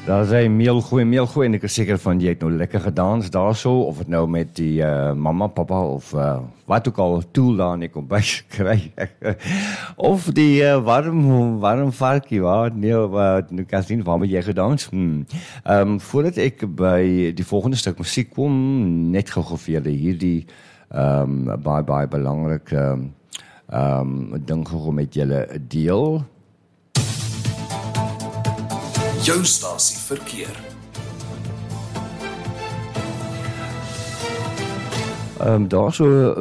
Daar is hy meelgooi, en ek is seker van, jy het nou lekker gedans daar so, of het nou met die mama, papa, of wat ook al, tool daar in die kombuis kry, of die warm varkie, nou kan sien, waarmee jy gedans? Voordat ek by die volgende stuk musiek kom, net gou vir julle hierdie baie belangrike ding gou met julle deel. Jou stasie verkeer. Daar so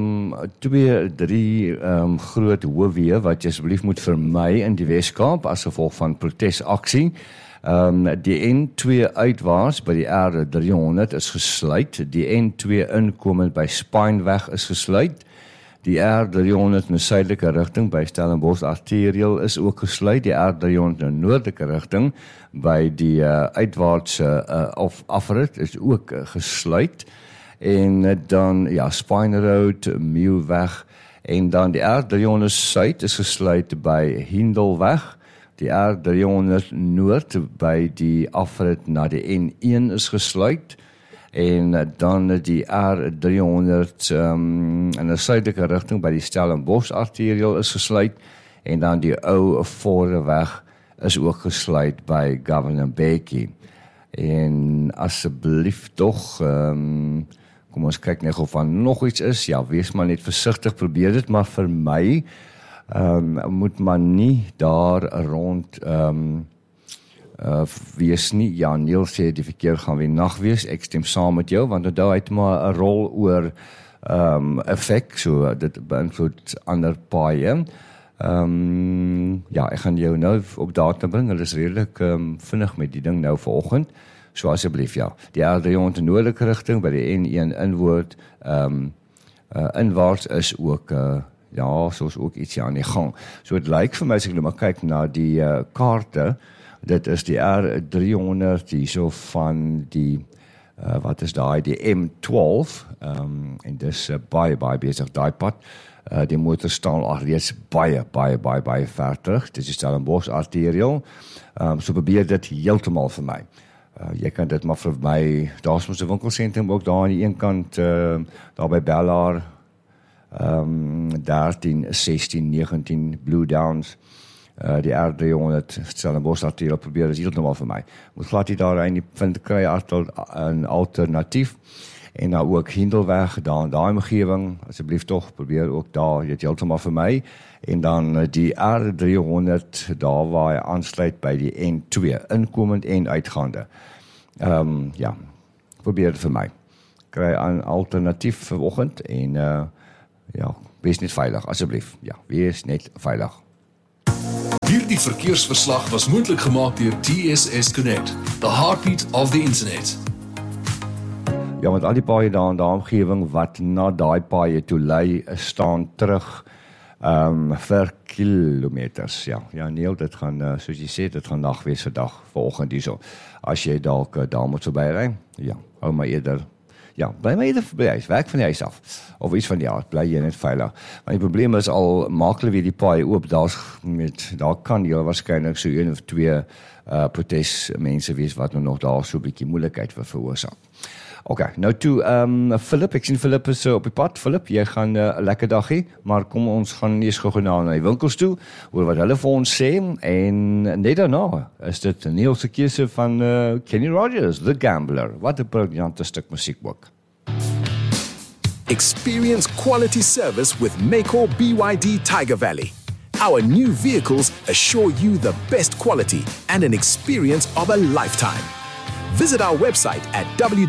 2-3 groot hoofweë wat jy asseblief moet vermy in die Weskaap as gevolg van protesaksie. Die N2 uitwaarts by die R300 is gesluit, die N2 inkomend by Spynweg is gesluit, die R300 in die suidelike rigting by Stellenbosch Arterial is ook gesluit, die R300 in die noordelike rigting by die uitwaartse afrit is ook gesluit, en dan Spine Road, Meeuwweg, en dan die R300 Suid is gesluit by Hindelweg, die R300 Noord by die afrit na die N1 is gesluit, en dan die R300 in die suidelike rigting by die Stellenbosch Arterial is gesluit, en dan die ou Voorweg is ook gesluit by Governor Bekkie. En asseblief tog, kom ons kyk net of nog iets is, wees maar net versigtig, probeer dit maar vermy, moet man nie daar rond wees nie. Neil sê die verkeer gaan weer nag wees, ek stem saam met jou, want onthou hy het maar 'n rol oor effek, so dit beïnvloed ander paaie. Ek gaan jou nou op data bring, hulle is redelik vinnig met die ding nou vanoggend, so asseblief die R300 in noordelike rigting by die N1 inwaarts is ook soos ook ietsie aan die gang. So het lyk vir my, as ek nou maar kyk na die kaarte, dit is die R300 hierso van die, wat is daai, die M12, en dis baie besig daai pad, die motor staan al reeds baie ver terug, dit is Stellenbosch Arterial, so probeer dit heeltemal vir my. Jy kan dit maar vir my, daar is ons 'n winkelsentrum ook daar aan die een kant, daar by Bellaar, 13, 16, 19, Blue Downs, die R300 Stellenbosch Arterial probeer is heeltemal vir my. Moet glad jy daar vind kry 'n alternatief, en nou ook Hindelweg, daar in daai omgewing, asseblief tog, probeer ook daar, jy het heeltemal vir my, en dan die R300, daar waar hy aansluit by die N2, inkomend en uitgaande. Probeer dit vir my. Kry 'n alternatief vanoggend, en wees net veilig, asseblief. Wees net veilig. Hierdie verkeersverslag was moontlik gemaak deur TSS Connect, the heartbeat of the internet. Want al die paaie daar in die omgewing wat na daai paaie toe lei, staan terug vir kilometers. Neil, dit gaan, soos jy sê, dit gaan nag wees vandag, vanoggend hierso. As jy dalk daar moet verbyry, hou maar eerder, bly maar eerder by huis, werk van die huis af, of iets van die aard, bly jy net veilig. Want die probleem is al, maak hulle weer die paai oop, daar kan heel waarskynlik so 1 of 2 protesmense wees, wat nog daar so 'n bietjie moeilikheid vir veroorsaak. Nou toe, Philip, ek sien Philip is op die pad. Philip, jy gaan 'n lekker dag hê, maar kom ons gaan eers gou na die winkels toe, oor wat hulle vir ons sê, en net daarna is dit Neil se keuse van Kenny Rogers, The Gambler. Wat 'n briljante stuk musiek ook. Experience quality service with Maycor BYD Tiger Valley. Our new vehicles assure you the best quality and an experience of a lifetime. Visit our website at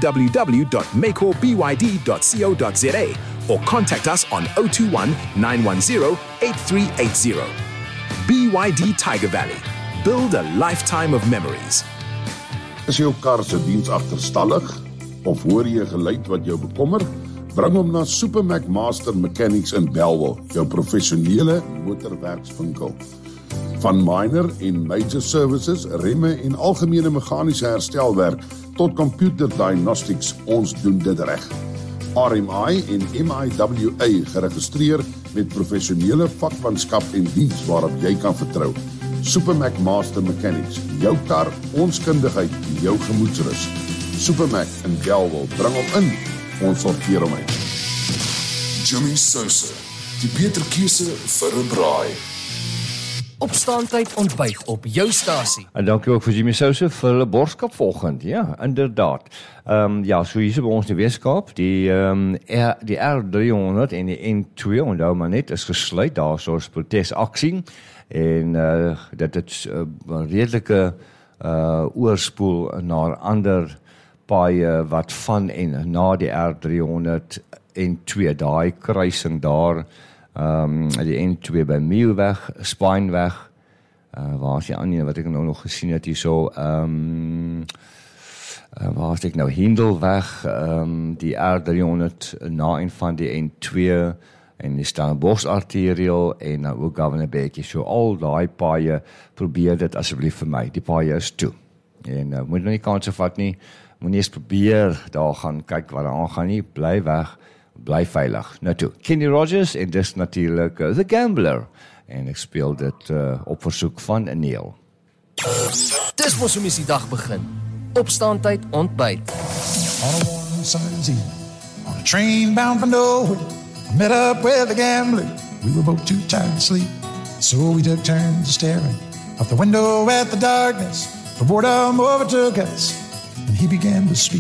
www.maycorbyd.co.za or contact us on 021 910 8380. BYD Tiger Valley. Build a lifetime of memories. Is jou kar se diens agterstallig of hoor jy geluid wat jou bekommer? Bring hom na Super McMaster Mechanics in Bellville, jou professionele motorwerkswinkel. Van minor en major services, remme en algemene meganiese herstelwerk tot computer diagnostics, ons doen dit reg. RMI en MIWA geregistreer met professionele vakmanskap en diens waarop jy kan vertrou. Supermac Master Mechanics, jou kar, ons kundigheid, jou gemoedsrus. Supermac in Bellville, bring hom in, ons sorteer hom uit. Jimmy Sousa, die beter keuse vir 'n braai. Opstaantyd ontbyt op jou stasie. En dankie ook vir Jimmy Sousa vir hulle borskap volgend. Ja, inderdaad. Ja, so hier by ons in die Weskaap, die R300 en die N2, onthou maar net, is gesluit, daar soos protesaksie. En dit het redelike oorspoel na ander paaie wat van en na die R300 N2, daai kruising daar, die N2 by Mielweg, Spynweg, waar is die ander wat ek nou nog gesien het hier so, waar is ek nou, Hindelweg, die R300 na en van die N2, en die Stellenbosch arterial, en nou ook Governor Bekkie, so al die paaie, probeer dit asseblief vir my, die paaie is toe, en moet nou nie kanse vat nie, moet nie eens probeer, daar gaan kyk wat daar aangaan nie, bly weg, bly veilig, nou toe, Kenny Rogers, en dis natuurlijk The Gambler, en ek speel dit op versoek van Neil. Dis mos hoe mens die dag begin, opstaantyd ontbyt. On a warm summer's eve, on a train bound for nowhere, I met up with a gambler. We were both too tired to sleep, so we took turns staring out the window at the darkness. For boredom overtook us, and he began to speak.